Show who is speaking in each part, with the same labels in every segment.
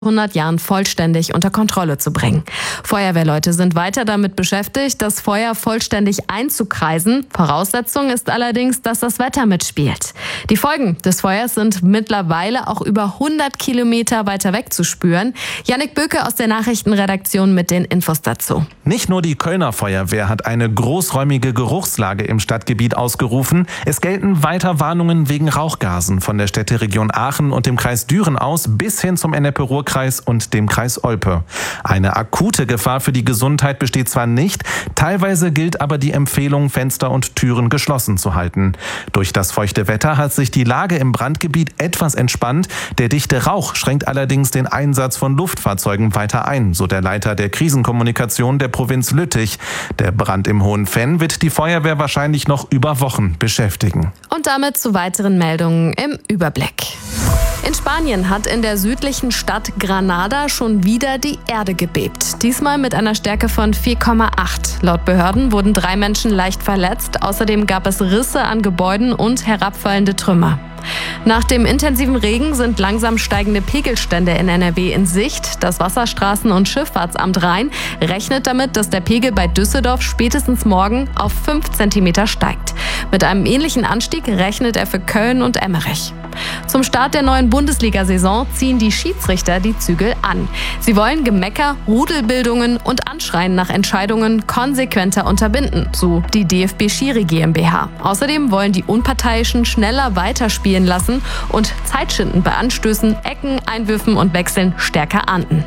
Speaker 1: 100 Jahren vollständig unter Kontrolle zu bringen. Feuerwehrleute sind weiter damit beschäftigt, das Feuer vollständig einzukreisen. Voraussetzung ist allerdings, dass das Wetter mitspielt. Die Folgen des Feuers sind mittlerweile auch über 100 Kilometer weiter weg zu spüren. Jannik Böke aus der Nachrichtenredaktion mit den Infos dazu.
Speaker 2: Nicht nur die Kölner Feuerwehr hat eine großräumige Geruchslage im Stadtgebiet ausgerufen. Es gelten weiter Warnungen wegen Rauchgasen von der Städteregion Aachen und dem Kreis Düren aus bis hin zum Ennepe-Ruhr-Kreis und dem Kreis Olpe. Eine akute Gefahr für die Gesundheit besteht zwar nicht, teilweise gilt aber die Empfehlung, Fenster und Türen geschlossen zu halten. Durch das feuchte Wetter hat sich die Lage im Brandgebiet etwas entspannt. Der dichte Rauch schränkt allerdings den Einsatz von Luftfahrzeugen weiter ein, so der Leiter der Krisenkommunikation der Provinz Lüttich. Der Brand im Hohen Venn wird die Feuerwehr wahrscheinlich noch über Wochen beschäftigen.
Speaker 1: Und damit zu weiteren Meldungen im Überblick. In Spanien hat in der südlichen Stadt Granada schon wieder die Erde gebebt. Diesmal mit einer Stärke von 4,8. Laut Behörden wurden 3 Menschen leicht verletzt. Außerdem gab es Risse an Gebäuden und herabfallende Trümmer. Nach dem intensiven Regen sind langsam steigende Pegelstände in NRW in Sicht. Das Wasserstraßen- und Schifffahrtsamt Rhein rechnet damit, dass der Pegel bei Düsseldorf spätestens morgen auf 5 Zentimeter steigt. Mit einem ähnlichen Anstieg rechnet er für Köln und Emmerich. Zum Start der neuen Bundesliga-Saison ziehen die Schiedsrichter die Zügel an. Sie wollen Gemecker, Rudelbildungen und Anschreien nach Entscheidungen konsequenter unterbinden, so die DFB Schiri GmbH. Außerdem wollen die Unparteiischen schneller weiterspielen lassen und Zeitschinden bei Anstößen, Ecken, Einwürfen und Wechseln stärker ahnden.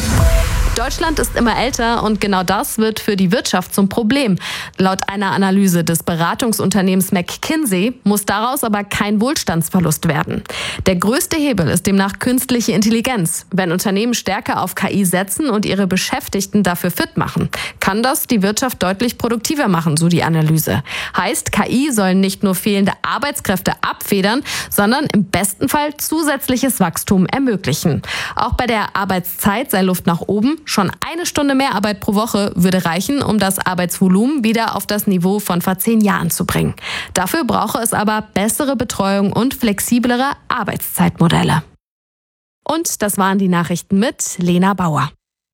Speaker 1: Deutschland ist immer älter und genau das wird für die Wirtschaft zum Problem. Laut einer Analyse des Beratungsunternehmens McKinsey muss daraus aber kein Wohlstandsverlust werden. Der größte Hebel ist demnach künstliche Intelligenz. Wenn Unternehmen stärker auf KI setzen und ihre Beschäftigten dafür fit machen, kann das die Wirtschaft deutlich produktiver machen, so die Analyse. Heißt, KI soll nicht nur fehlende Arbeitskräfte abfedern, sondern im besten Fall zusätzliches Wachstum ermöglichen. Auch bei der Arbeitszeit sei Luft nach oben. Schon 1 Stunde mehr Arbeit pro Woche würde reichen, um das Arbeitsvolumen wieder auf das Niveau von vor 10 Jahren zu bringen. Dafür brauche es aber bessere Betreuung und flexiblere Arbeitszeitmodelle. Und das waren die Nachrichten mit Lena Bauer.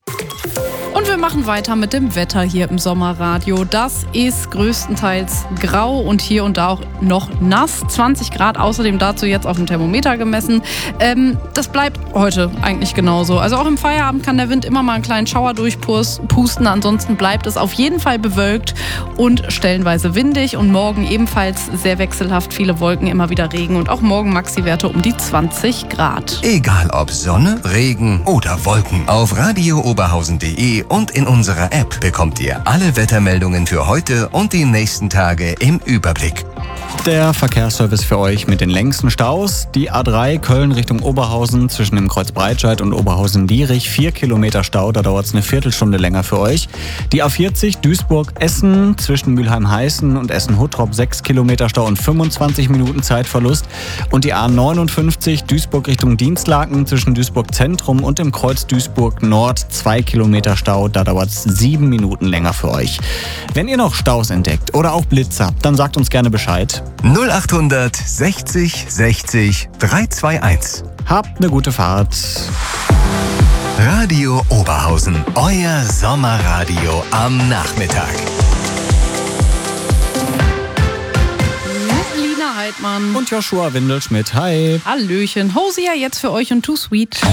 Speaker 3: Und wir machen weiter mit dem Wetter hier im Sommerradio. Das ist größtenteils grau und hier und da auch noch nass. 20 Grad, außerdem dazu jetzt auf dem Thermometer gemessen. Das bleibt heute eigentlich genauso. Also auch im Feierabend kann der Wind immer mal einen kleinen Schauer durchpusten. Ansonsten bleibt es auf jeden Fall bewölkt und stellenweise windig. Und morgen ebenfalls sehr wechselhaft, viele Wolken, immer wieder Regen. Und auch morgen Maxi-Werte um die 20 Grad.
Speaker 4: Egal ob Sonne, Regen oder Wolken. Auf radiooberhausen.de und in unserer App bekommt ihr alle Wettermeldungen für heute und die nächsten Tage im Überblick.
Speaker 5: Der Verkehrsservice für euch mit den längsten Staus. Die A3 Köln Richtung Oberhausen zwischen dem Kreuz Breitscheid und Oberhausen-Lierich. 4 Kilometer Stau, da dauert es eine Viertelstunde länger für euch. Die A40 Duisburg-Essen zwischen Mülheim-Heißen und Essen-Huttrop. 6 Kilometer Stau und 25 Minuten Zeitverlust. Und die A59 Duisburg Richtung Dienstlaken zwischen Duisburg-Zentrum und dem Kreuz Duisburg-Nord. 2 Kilometer Stau, da dauert es 7 Minuten länger für euch. Wenn ihr noch Staus entdeckt oder auch Blitzer, dann sagt uns gerne Bescheid.
Speaker 4: 0800 60 60 321.
Speaker 5: Habt eine gute Fahrt.
Speaker 4: Radio Oberhausen, euer Sommerradio am Nachmittag.
Speaker 3: Lina Heidmann
Speaker 5: Und Joshua Windelschmidt. Hi.
Speaker 3: Hallöchen. Hosier jetzt für euch und Too Sweet.